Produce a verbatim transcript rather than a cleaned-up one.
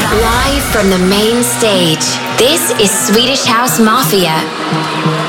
Live from the main stage, this is Swedish House Mafia.